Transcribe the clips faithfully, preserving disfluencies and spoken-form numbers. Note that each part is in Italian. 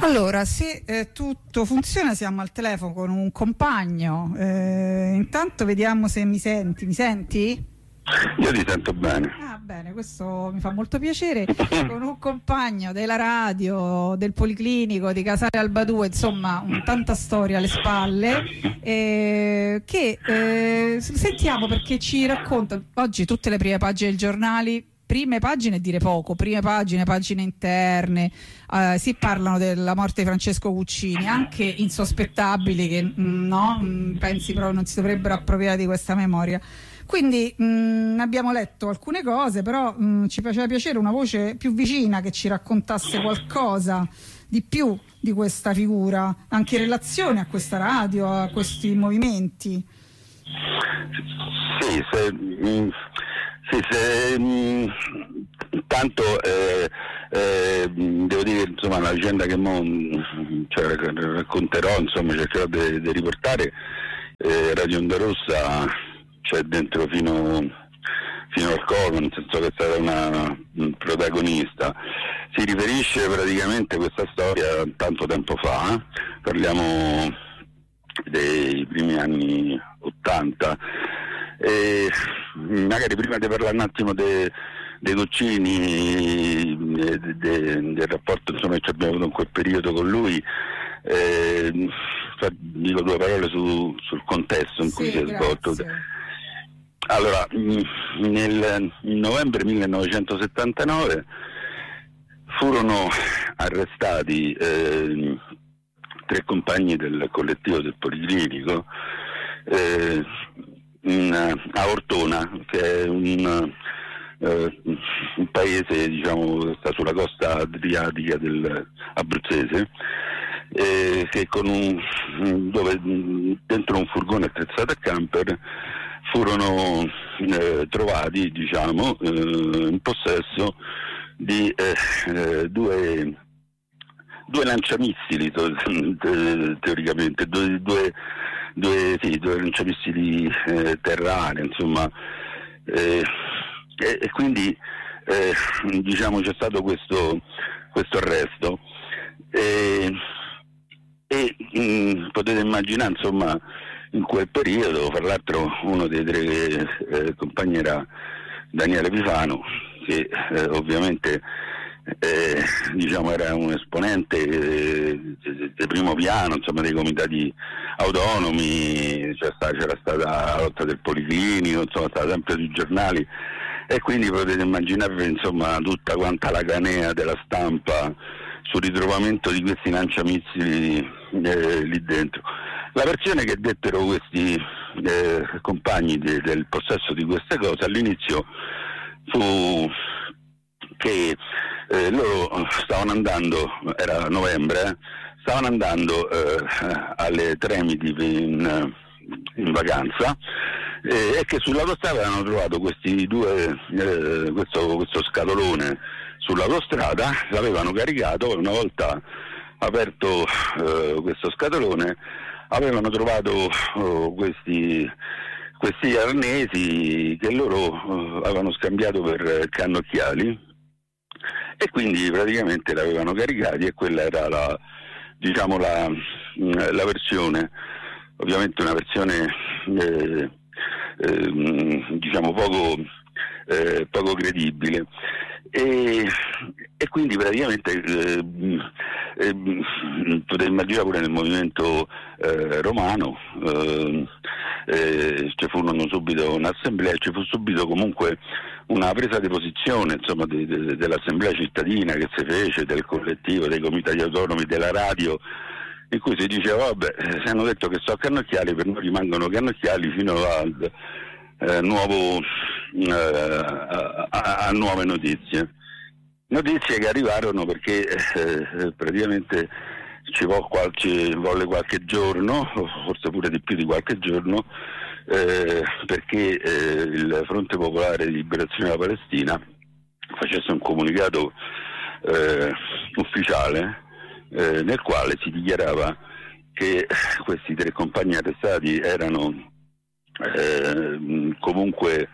Allora, se eh, tutto funziona, siamo al telefono con un compagno. Eh, intanto vediamo se mi senti. Mi senti? Io ti sento bene. Ah, bene, questo mi fa molto piacere. Con un compagno della radio, del Policlinico, di Casale Albadue, insomma, un, tanta storia alle spalle, eh, che eh, sentiamo perché ci racconta oggi tutte le prime pagine dei giornali. Prime pagine dire poco, prime pagine, pagine interne, eh, si parlano della morte di Francesco Guccini, anche insospettabili che mh, no, mh, pensi proprio non si dovrebbero appropriare di questa memoria. Quindi mh, abbiamo letto alcune cose, però mh, ci faceva piacere una voce più vicina che ci raccontasse qualcosa di più di questa figura, anche in relazione a questa radio, a questi movimenti. Sì, se... Mh... Sì, se, mh, intanto eh, eh, devo dire, insomma, la vicenda che mo, cioè, racconterò, insomma, cercherò di riportare, eh, Radio Onda Rossa c'è dentro fino, fino al collo, nel senso che è stata una un protagonista. Si riferisce praticamente a questa storia tanto tempo fa, eh? Parliamo dei primi anni ottanta. E magari prima di parlare un attimo dei de Guccini, de, de, del rapporto, insomma, che abbiamo avuto in quel periodo con lui, eh, dico due parole su, sul contesto in cui sì, si è grazie. svolto. Allora, nel novembre millenovecentosettantanove furono arrestati eh, tre compagni del collettivo del Policlinico eh, in, a Ortona, che è un, uh, un paese, diciamo, che sta sulla costa adriatica del abruzzese, eh, che con un, dove dentro un furgone attrezzato a camper furono eh, trovati, diciamo, eh, in possesso di eh, eh, due due lanciamissili, teoricamente, due, due Due, sì, due lanciamissili eh, terranei, insomma, eh, e, e quindi eh, diciamo c'è stato questo, questo arresto e, e mh, potete immaginare, insomma, in quel periodo, fra l'altro uno dei tre eh, compagni era Daniele Pifano, che eh, ovviamente Eh, diciamo era un esponente eh, di primo piano, insomma, dei comitati autonomi, cioè, c'era stata la lotta del Policlinico, insomma, stava sempre sui giornali, e quindi potete immaginarvi, insomma, tutta quanta la canea della stampa sul ritrovamento di questi lanciamissili eh, lì dentro. La versione che dettero questi eh, compagni de, del possesso di queste cose all'inizio fu che eh, loro stavano andando, era novembre, eh, stavano andando eh, alle Tremiti in, in vacanza eh, e che sull'autostrada avevano trovato questi due, eh, questo, questo scatolone sull'autostrada, l'avevano caricato, una volta aperto eh, questo scatolone avevano trovato oh, questi questi arnesi che loro eh, avevano scambiato per cannocchiali, e quindi praticamente l'avevano caricati, e quella era la, diciamo, la, la versione, ovviamente una versione eh, eh, diciamo poco, eh, poco credibile, e, e quindi praticamente eh, eh, potete immaginare pure nel movimento eh, romano eh, eh, ci furono subito un'assemblea, ci fu subito comunque una presa di posizione, insomma, de, de, dell'assemblea cittadina che si fece, del collettivo, dei comitati autonomi, della radio, in cui si diceva vabbè, se hanno detto che sono cannocchiali, per noi rimangono cannocchiali fino al eh, nuovo eh, a, a, a nuove notizie. Notizie che arrivarono perché eh, praticamente ci volle qualche, volle qualche giorno, forse pure di più di qualche giorno, eh, perché eh, il Fronte Popolare di Liberazione della Palestina facesse un comunicato eh, ufficiale eh, nel quale si dichiarava che questi tre compagni arrestati erano eh, comunque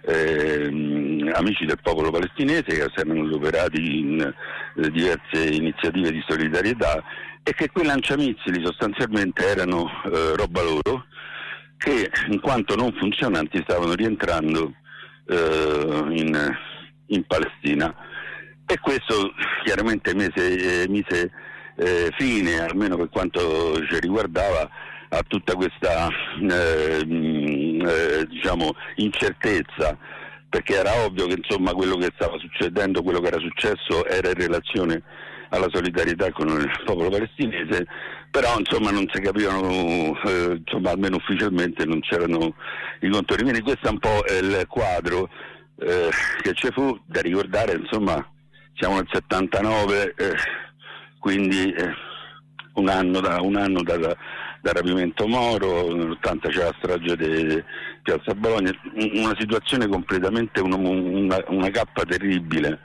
eh, amici del popolo palestinese, che si erano adoperati in eh, diverse iniziative di solidarietà, e che quei lanciamissili sostanzialmente erano eh, roba loro, che in quanto non funzionanti stavano rientrando eh, in, in Palestina. E questo chiaramente mise, eh, mise eh, fine, almeno per quanto ci riguardava, a tutta questa eh, eh, diciamo incertezza, perché era ovvio che insomma quello che stava succedendo, quello che era successo era in relazione alla solidarietà con il popolo palestinese, però insomma non si capivano, eh, insomma almeno ufficialmente non c'erano i contori. Quindi questo è un po' il quadro eh, che ci fu. Da ricordare, insomma, siamo nel settantanove, eh, quindi eh, un anno da un anno da, da, dal rapimento Moro, nell'ottanta c'è la strage di Piazza Bologna, una situazione completamente, una, una, una cappa terribile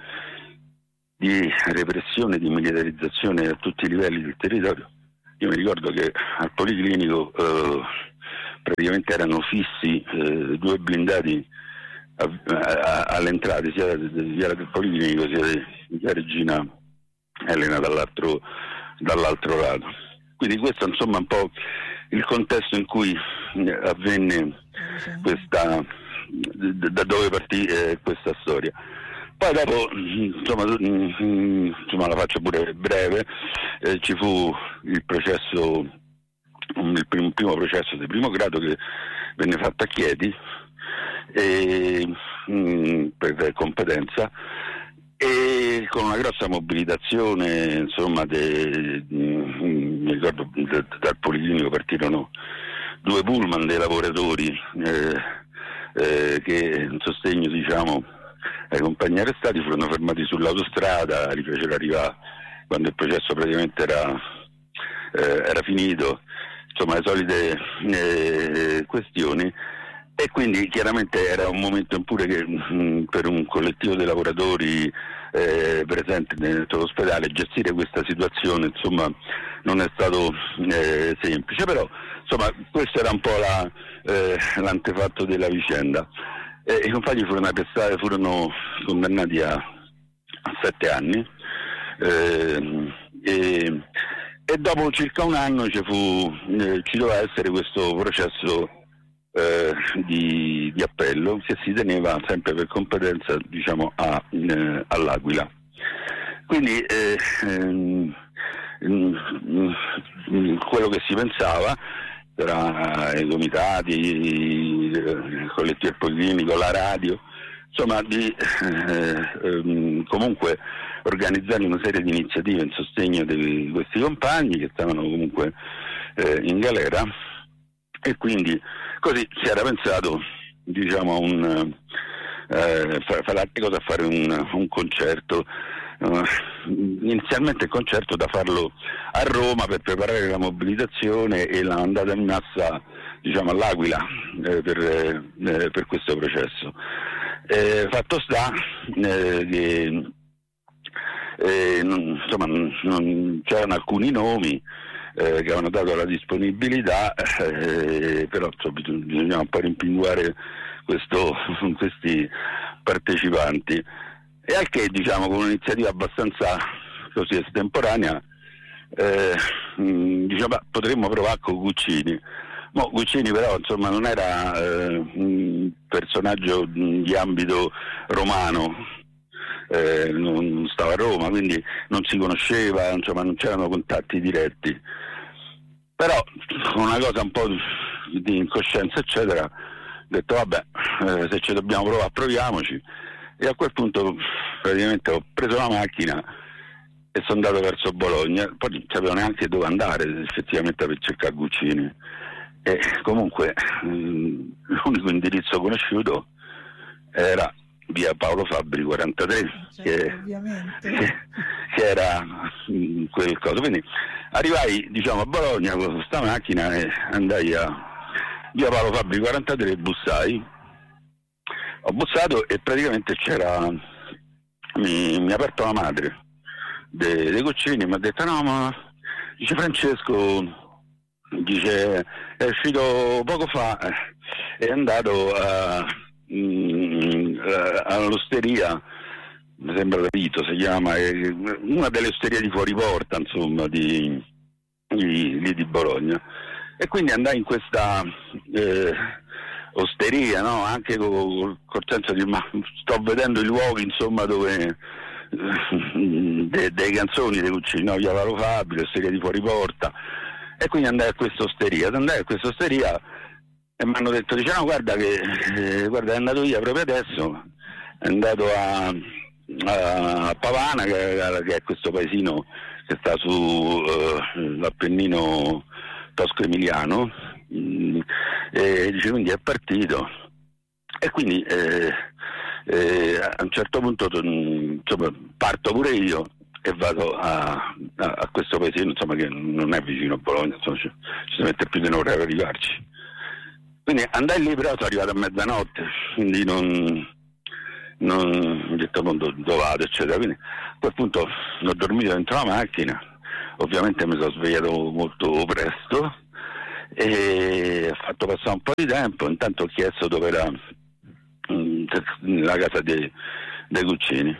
di repressione, di militarizzazione a tutti i livelli del territorio. Io mi ricordo che al Policlinico eh, praticamente erano fissi eh, due blindati a, a, all'entrata, sia via del Policlinico sia di via Regina Elena dall'altro, dall'altro lato. Quindi questo insomma è un po' il contesto in cui avvenne questa, da dove partì eh, questa storia. Poi dopo, insomma, insomma la faccio pure breve, eh, ci fu il processo, il primo, primo processo di primo grado che venne fatto a Chieti e, mh, per competenza, e con una grossa mobilitazione, insomma, de, mh, mi ricordo de, dal Policlinico partirono due pullman dei lavoratori eh, eh, che in sostegno, diciamo, ai compagni arrestati furono fermati sull'autostrada, li fecero arrivare quando il processo praticamente era, eh, era finito, insomma le solite eh, questioni. E quindi chiaramente era un momento pure che mh, per un collettivo di lavoratori eh, presenti dentro l'ospedale gestire questa situazione, insomma, non è stato eh, semplice, però insomma questo era un po' la, eh, l'antefatto della vicenda. Eh, I compagni furono arrestati, furono condannati a, a sette anni eh, e, e dopo circa un anno ci fu, eh, ci doveva essere questo processo Eh, di, di appello che si teneva sempre per competenza, diciamo, a, eh, all'Aquila. Quindi eh, ehm, mh, quello che si pensava tra i comitati, il collettivo Policlinico, la radio, insomma di eh, ehm, comunque organizzare una serie di iniziative in sostegno di questi compagni che stavano comunque eh, in galera, e quindi così si era pensato, diciamo, un eh, fare la cosa, a fare un, un concerto, uh, inizialmente il concerto da farlo a Roma per preparare la mobilitazione e l'andata in massa, diciamo, all'Aquila eh, per, eh, per questo processo. Eh, fatto sta eh, che eh, non, insomma non, c'erano alcuni nomi Eh, che avevano dato la disponibilità, eh, però insomma, bisognava un po' rimpinguare questo, questi partecipanti, e anche, diciamo, con un'iniziativa abbastanza così estemporanea eh, mh, diciamo, potremmo provare con Guccini. Mo, Guccini però insomma non era eh, un personaggio di ambito romano, eh, non stava a Roma, quindi non si conosceva, insomma non c'erano contatti diretti. Però con una cosa un po' di incoscienza eccetera, ho detto vabbè, eh, se ci dobbiamo provare proviamoci, e a quel punto praticamente ho preso la macchina e sono andato verso Bologna, poi non sapevo neanche dove andare effettivamente per cercare Guccini, e comunque mh, l'unico indirizzo conosciuto era via Paolo Fabbri quarantatré, certo, che, che, che era mh, quel coso. Quindi arrivai, diciamo, a Bologna con questa macchina e andai a via Paolo Fabbri quarantatré e bussai. Ho bussato e praticamente c'era, mi, mi ha aperto la madre dei de Guccini, mi ha detto no, ma dice Francesco, dice è uscito poco fa, è andato a mh, all'osteria, mi sembra Vito si chiama, una delle osterie di fuori porta, insomma, di, di, lì di Bologna. E quindi andai in questa eh, osteria, no? Anche col, col senso di ma sto vedendo i luoghi, insomma, dove de, dei canzoni dei Guccini, no? Via Paolo Fabio, osteria di fuori porta. E quindi andai a questa osteria, andai a questa osteria e mi hanno detto, dice no, guarda che eh, guarda, è andato via proprio adesso, è andato a, a Pavana, che, che è questo paesino che sta su uh, l'Appennino tosco-emiliano, mm, e dice quindi è partito. E quindi eh, eh, a un certo punto insomma, parto pure io e vado a, a, a questo paesino, insomma, che non è vicino a Bologna, insomma, ci, ci si mette più di un'ora per arrivarci. Quindi andai lì, però sono arrivato a mezzanotte, quindi non, non ho detto dove vado, eccetera. Quindi a quel punto ho dormito dentro la macchina, ovviamente mi sono svegliato molto presto e ho fatto passare un po' di tempo, intanto ho chiesto dove era mh, la casa dei, dei Guccini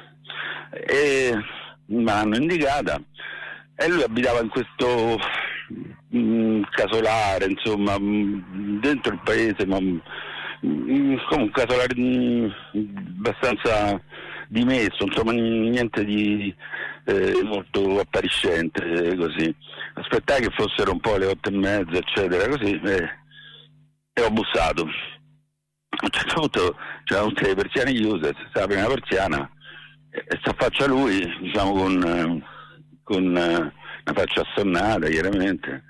e me l'hanno indicata e lui abitava in questo mh, casolare, insomma, mh, dentro il paese, ma mh, come un casolare mh, abbastanza dimesso, insomma, niente di eh, molto appariscente, eh, così. Aspettai che fossero un po' le otto e mezza, eccetera, così, eh, e ho bussato. A un certo punto c'erano tutte le persiane chiuse, stava la prima persiana e si affaccia lui, diciamo, con, eh, con eh, una faccia assonnata, chiaramente.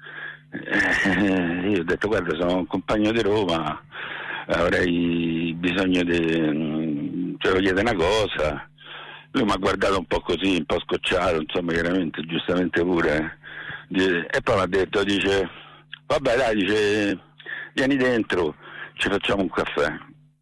Eh, io ho detto, guarda, sono un compagno di Roma, avrei bisogno di... cioè, voglio chiedere una cosa. Lui mi ha guardato un po' così, un po' scocciato, insomma, chiaramente, giustamente pure. E poi mi ha detto, dice, vabbè dai, dice, vieni dentro, ci facciamo un caffè.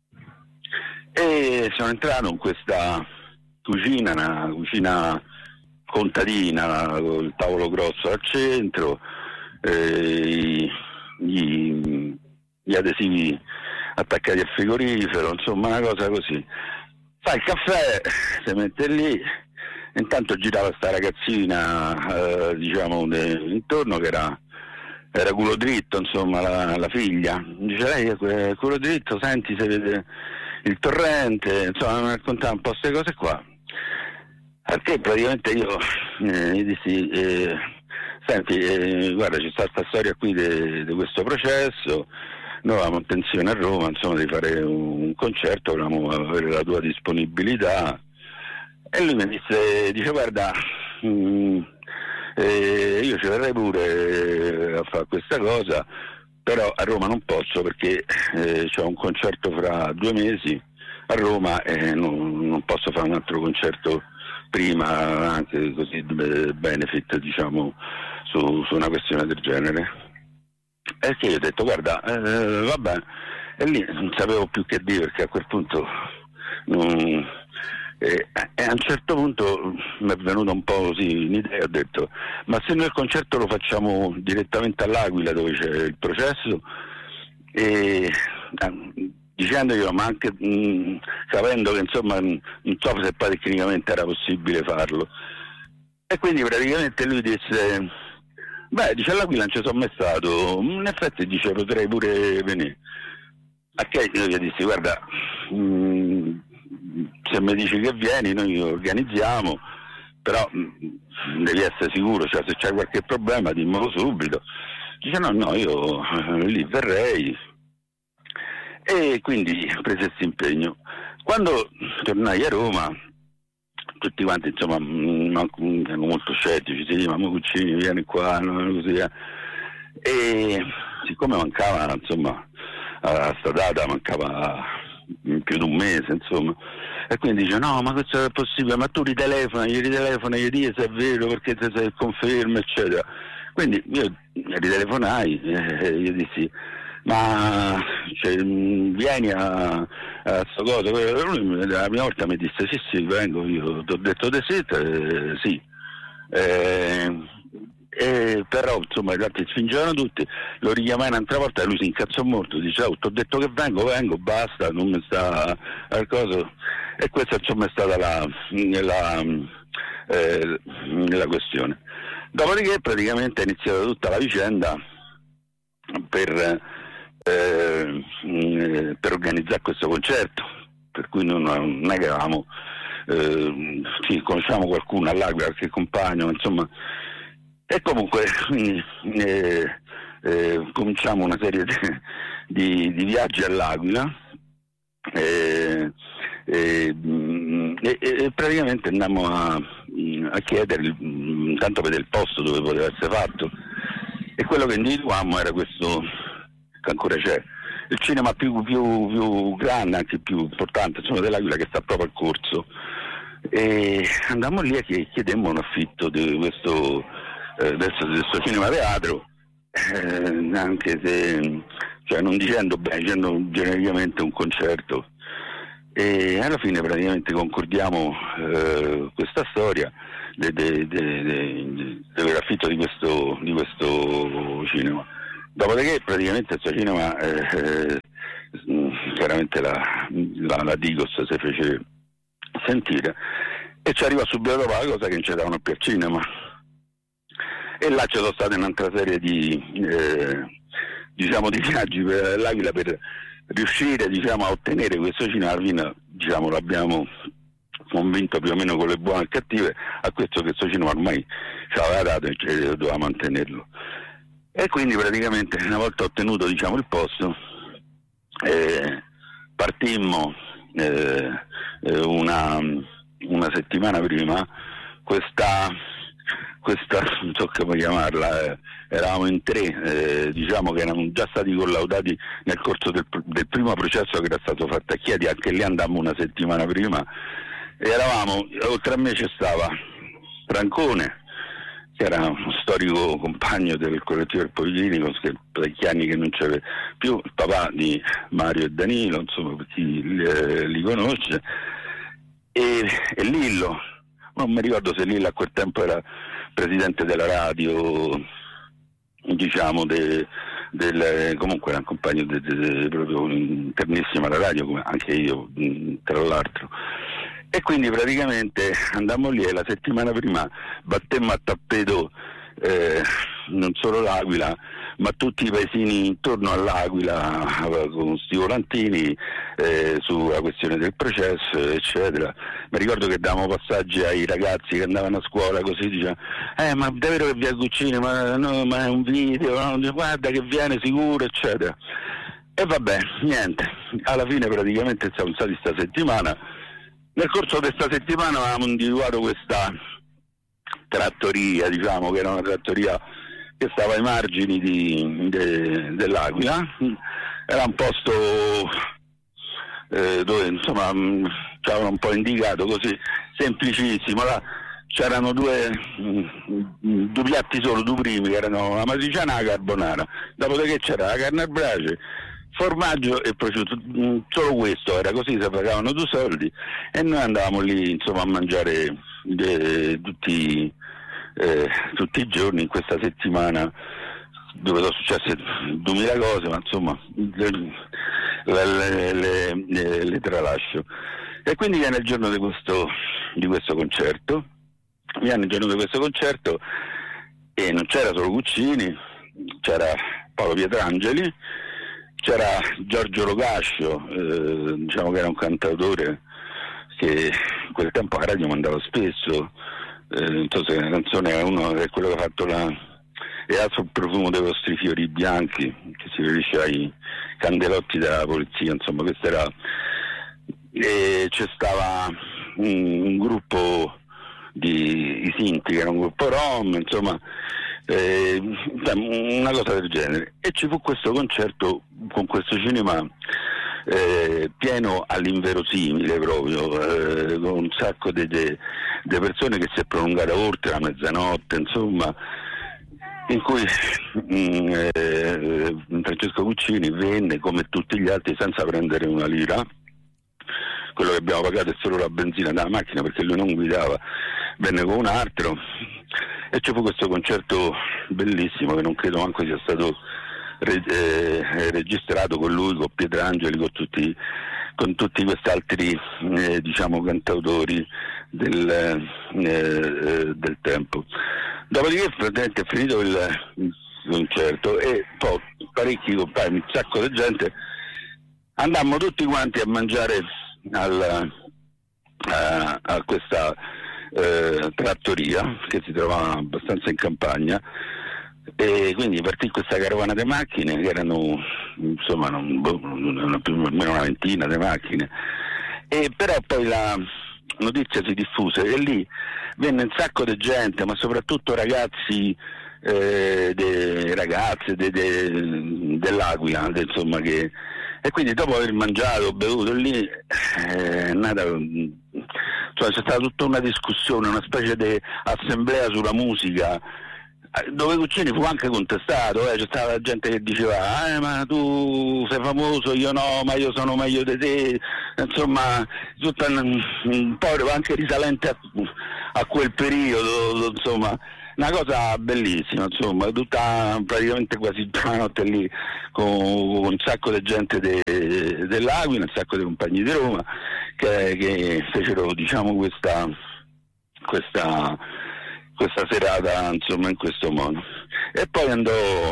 E sono entrato in questa cucina, una cucina contadina, con il tavolo grosso al centro, eh, gli, gli adesivi attaccati al frigorifero, insomma una cosa così. Fa il caffè, si mette lì, intanto girava sta ragazzina, eh, diciamo, de, intorno, che era, era culo dritto, insomma, la, la figlia. Dice, lei è culo dritto, senti se vede il torrente, insomma, mi raccontava un po' queste cose qua. A che praticamente io eh, gli dissi, eh, senti, eh, guarda, c'è stata questa storia qui di questo processo, noi avevamo intenzione a Roma, insomma, di fare un concerto, volevamo avere la tua disponibilità. E lui mi disse, dice, guarda, mh, eh, io ci verrei pure a fare questa cosa, però a Roma non posso perché eh, c'ho un concerto fra due mesi a Roma e non, non posso fare un altro concerto prima, anche così benefit, diciamo, su, su una questione del genere. E che io ho detto, guarda, eh, vabbè, e lì non sapevo più che dire, perché a quel punto non, e, e a un certo punto mi è venuta un po' così un'idea, ho detto, ma se noi il concerto lo facciamo direttamente all'Aquila dove c'è il processo, e eh, dicendoglielo, ma anche mh, sapendo che insomma non so se poi tecnicamente era possibile farlo. E quindi praticamente lui disse, beh, dice, all'Aquila non ci sono mai stato, in effetti dice, potrei pure venire. A che io gli dissi, guarda, mh, se mi dici che vieni noi organizziamo, però mh, devi essere sicuro, cioè se c'è qualche problema dimmelo subito. Dice, no, no, io eh, lì verrei. E quindi prese questo impegno. Quando tornai a Roma, tutti quanti, insomma, erano molto scettici, sì, ma Guccini vieni qua, no, così, eh. E siccome mancava, insomma, a sta data mancava più di un mese, insomma, e quindi dice, no, ma questo è possibile, ma tu ritelefona, gli ritelefona, gli dici se è vero, perché se, se conferma, eccetera. Quindi io ritelefonai e gli dissi, ma cioè, vieni a, a sto cosa. Lui la prima volta mi disse sì sì vengo, io ti ho detto di sì, eh, sì. Eh, E però insomma gli altri spingevano tutti, lo richiamai un'altra volta e lui si incazzò molto, dice oh, ti ho detto che vengo, vengo, basta, non mi sta al coso. E questa insomma è stata la, la, eh, la questione. Dopodiché praticamente è iniziata tutta la vicenda per, eh, per organizzare questo concerto, per cui non, non è che avevamo, eh, sì, conosciamo qualcuno all'Aquila, qualche compagno, insomma. E comunque eh, eh, cominciamo una serie di, di, di viaggi all'Aquila eh, eh, e, e praticamente andammo a, a chiedere intanto per il posto dove poteva essere fatto, e quello che individuammo era questo che ancora c'è, il cinema più, più, più grande, anche più importante insomma, dell'Aquila, che sta proprio al corso, e andammo lì e chiedemmo un affitto di questo adesso questo cinema teatro, eh, anche se cioè non dicendo bene, dicendo genericamente un concerto, e alla fine praticamente concordiamo eh, questa storia dell'affitto di questo, di questo cinema. Dopodiché praticamente questo cinema eh, chiaramente la, la, la Digos si fece sentire e ci arriva subito dopo la cosa che non ci davano più al cinema. E là ci sono state un'altra serie di eh, diciamo di viaggi per l'Aquila per riuscire diciamo a ottenere questo cinema. Alla fine diciamo l'abbiamo convinto più o meno con le buone e cattive a questo che questo cinema ormai ci aveva dato e doveva mantenerlo. E quindi praticamente una volta ottenuto diciamo il posto eh, partimmo eh, una, una settimana prima. Questa questa non so come chiamarla, eh, eravamo in tre, eh, diciamo che erano già stati collaudati nel corso del, del primo processo che era stato fatto a Chieti, anche lì andammo una settimana prima, e eravamo, oltre a me ci stava Francone, che era uno storico compagno del collettivo del Policlinico, che parecchi anni che non c'è più, il papà di Mario e Danilo, insomma per chi li, eh, li conosce, e, e Lillo, non mi ricordo se Lillo a quel tempo era presidente della radio, diciamo, de, del, comunque era un compagno de, de, de, proprio internissimo alla radio, come anche io, tra l'altro. E quindi praticamente andammo lì e la settimana prima battemmo a tappeto eh, non solo l'Aquila, ma tutti i paesini intorno all'Aquila con sti volantini eh, sulla questione del processo, eccetera. Mi ricordo che davamo passaggi ai ragazzi che andavano a scuola così, dicevano eh ma davvero che via Guccini, ma, no, ma è un video, no? Guarda che viene sicuro, eccetera. E vabbè, niente, alla fine praticamente siamo stati sta settimana. Nel corso di questa settimana avevamo individuato questa trattoria, diciamo che era una trattoria che stava ai margini di, de, dell'Aquila, era un posto eh, dove insomma ci avevano un po' indicato così, semplicissimo. Là c'erano due, due piatti solo, due primi, che erano la matriciana e la carbonara, dopodiché c'era la carne al brace, formaggio e prosciutto, solo questo era, così si pagavano due soldi e noi andavamo lì insomma a mangiare de, tutti Eh, tutti i giorni in questa settimana, dove sono successe duemila cose, ma insomma le, le, le, le, le tralascio. E quindi viene il giorno di questo, di questo concerto, viene il giorno di questo concerto e non c'era solo Guccini, c'era Paolo Pietrangeli, c'era Giorgio Locascio, eh, diciamo che era un cantautore che in quel tempo a radio mandava spesso. Eh, non so se la canzone è uno è quello che ha fatto la e altro il profumo dei vostri fiori bianchi, che si riferisce ai candelotti della polizia, insomma questo era. E c'è stava un, un gruppo di i Sinti, che era un gruppo rom, insomma eh, una cosa del genere, e ci fu questo concerto con questo cinema Eh, pieno all'inverosimile proprio, eh, con un sacco di persone che si è prolungata oltre la mezzanotte, insomma, in cui mh, eh, Francesco Guccini venne come tutti gli altri senza prendere una lira. Quello che abbiamo pagato è solo la benzina della macchina, perché lui non guidava, venne con un altro e ci fu questo concerto bellissimo che non credo manco sia stato re- eh, registrato, con lui, con Pietrangeli, con tutti, con tutti questi altri eh, diciamo cantautori del, eh, del tempo. Dopodiché praticamente è finito il, il concerto e poi parecchi compagni, un sacco di gente, andammo tutti quanti a mangiare al, a, a questa eh, trattoria che si trovava abbastanza in campagna, e quindi partì questa carovana di macchine che erano insomma non, non, più o meno una ventina di macchine, e però poi la notizia si diffuse e lì venne un sacco di gente, ma soprattutto ragazzi, eh, de, ragazze de, de, dell'Aquila, de, insomma, che, e quindi dopo aver mangiato, bevuto lì, eh, è nata, cioè, c'è stata tutta una discussione, una specie di assemblea sulla musica, dove Guccini fu anche contestato, eh. C'è stata la gente che diceva eh, ma tu sei famoso, io no, ma io sono meglio di te, insomma tutta un, un po' anche risalente a, a quel periodo, insomma una cosa bellissima, insomma, tutta praticamente quasi tutta la notte lì con, con un sacco di gente de, dell'Aquila, un sacco di compagni di Roma che, che fecero diciamo questa questa questa serata, insomma, in questo modo. E poi andò,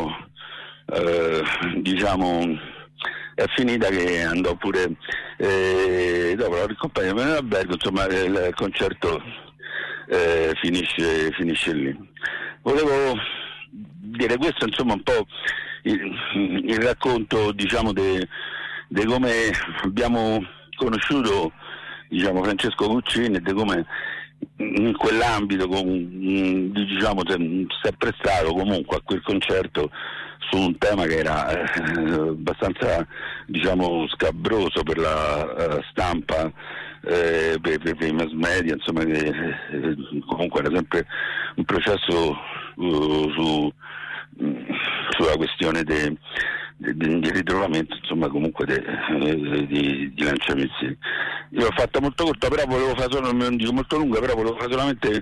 eh, diciamo, è finita che andò pure, eh, dopo la ricompagna nell'albergo, insomma, il concerto eh, finisce, finisce lì. Volevo dire questo, insomma, un po' il, il racconto, diciamo, di come abbiamo conosciuto, diciamo, Francesco Guccini e di come in quell'ambito con, diciamo si è prestato comunque a quel concerto su un tema che era eh, abbastanza diciamo scabroso per la uh, stampa, eh, per, per, per i mass media, insomma, che eh, comunque era sempre un processo uh, su, uh, sulla questione de, de, de, di ritrovamento, insomma, comunque de, eh, di, di lanciamissili. Io l'ho fatta molto corta, però volevo fare solo, non dico molto lunga, però volevo fare solamente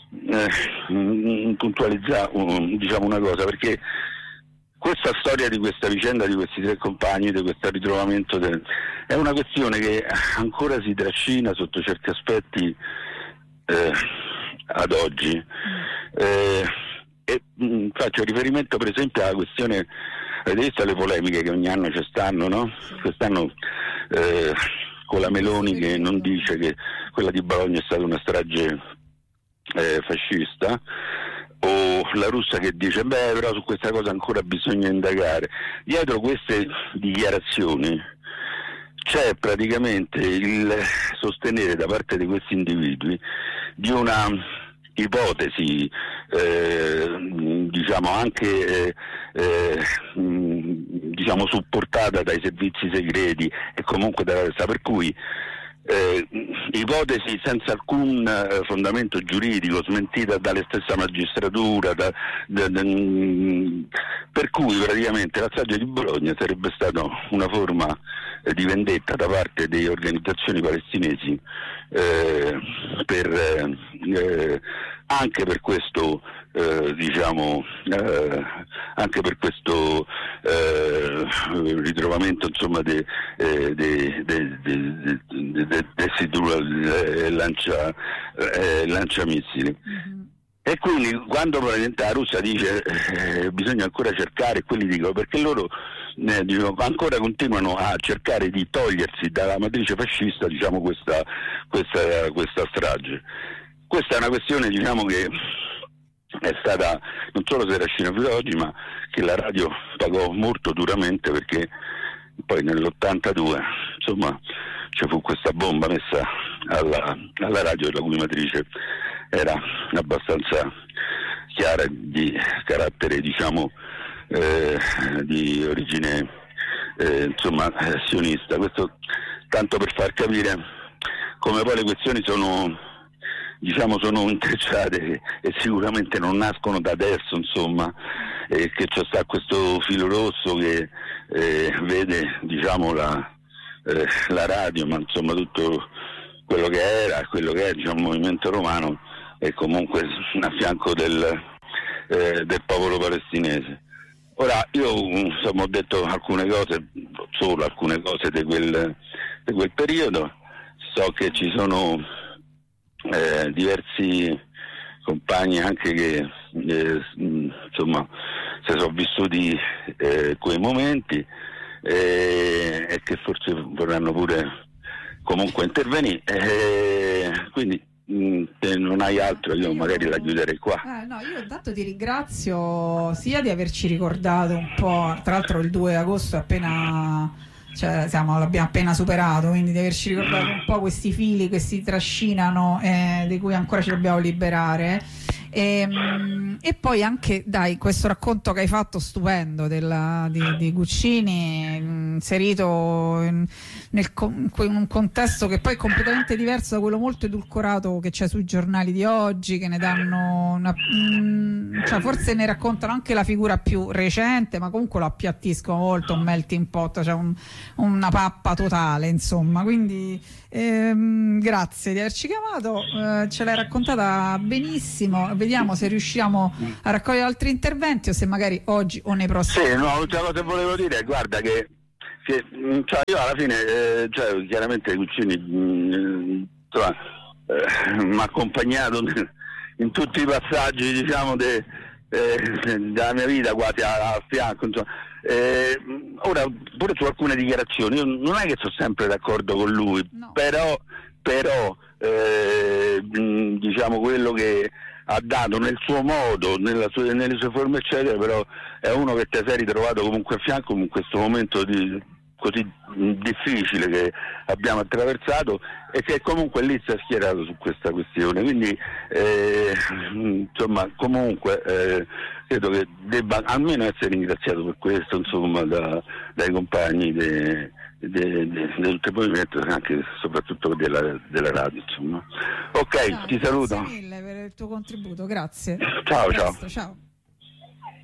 eh, puntualizzare um, diciamo una cosa, perché questa storia di questa vicenda di questi tre compagni, di questo ritrovamento de, è una questione che ancora si trascina sotto certi aspetti eh, ad oggi, eh, e mh, faccio riferimento per esempio alla questione, avete visto le polemiche che ogni anno ci stanno, no? Quest'anno eh, con la Meloni che non dice che quella di Bologna è stata una strage eh, fascista, o la Russa che dice beh però su questa cosa ancora bisogna indagare. Dietro queste dichiarazioni c'è praticamente il sostenere da parte di questi individui di una ipotesi eh, diciamo anche eh, eh, diciamo supportata dai servizi segreti e comunque dalla testa, per cui eh, ipotesi senza alcun eh, fondamento giuridico, smentita dalle stessa magistratura, da, da, da, per cui praticamente la strage di Bologna sarebbe stata una forma eh, di vendetta da parte delle organizzazioni palestinesi eh, per, eh, anche per questo eh, diciamo eh, anche per questo eh, ritrovamento, insomma, de, eh, de, de, de, de, de, de, eh, lancia, eh, lanciamissili. Mm-hmm. E quindi quando praticamente la Russia dice eh, bisogna ancora cercare, quelli dicono perché loro eh, dicono, ancora continuano a cercare di togliersi dalla matrice fascista, diciamo, questa, questa, questa strage. Questa è una questione, diciamo, che è stata non solo si trascina fino ad oggi, ma che la radio pagò molto duramente, perché poi nell'ottantadue insomma ci fu questa bomba messa alla, alla radio, la cui matrice era abbastanza chiara, di carattere, diciamo, eh, di origine eh, insomma sionista. Questo tanto per far capire come poi le questioni sono, diciamo, sono intrecciate e sicuramente non nascono da adesso, insomma, e che c'è sta questo filo rosso che eh, vede, diciamo, la, eh, la radio, ma insomma tutto quello che era, quello che è, diciamo, il movimento romano e comunque a fianco del, eh, del popolo palestinese. Ora io insomma ho detto alcune cose, solo alcune cose di quel, di quel periodo, so che ci sono eh, diversi compagni anche che eh, insomma si sono vissuti eh, quei momenti eh, e che forse vorranno pure comunque intervenire, eh, quindi mh, se non hai altro io magari la chiuderei qua. Eh, no, io intanto ti ringrazio sia di averci ricordato un po', tra l'altro il due agosto è appena, cioè siamo, l'abbiamo appena superato, quindi di averci ricordato un po' questi fili che si trascinano eh, di cui ancora ci dobbiamo liberare. E, e poi anche dai questo racconto che hai fatto stupendo della, di, di Guccini inserito in, nel, in un contesto che poi è completamente diverso da quello molto edulcorato che c'è sui giornali di oggi, che ne danno una, mh, cioè forse ne raccontano anche la figura più recente, ma comunque lo appiattiscono molto, un melting pot, cioè un, una pappa totale, insomma. Quindi ehm, grazie di averci chiamato, eh, ce l'hai raccontata benissimo. Vediamo se riusciamo a raccogliere altri interventi o se magari oggi o nei prossimi. Sì, no, l'ultima cosa che volevo dire è guarda che, che cioè io alla fine, eh, cioè, chiaramente Guccini mh, insomma, eh, mi ha accompagnato in tutti i passaggi, diciamo, de, eh, della mia vita, quasi a, a fianco, insomma. Eh, ora, pure su alcune dichiarazioni, io non è che sono sempre d'accordo con lui, no. però, però eh, mh, diciamo quello che ha dato nel suo modo, nella sua, nelle sue forme eccetera, però è uno che ti sei ritrovato comunque a fianco in questo momento di, così difficile che abbiamo attraversato e che comunque lì si è schierato su questa questione, quindi eh, insomma comunque eh, credo che debba almeno essere ringraziato per questo, insomma, da, dai compagni di tutto il movimento, anche soprattutto della, della radio, insomma. Ok, no, ti saluto. Grazie mille per il tuo contributo, grazie. Ciao, ciao. Ciao.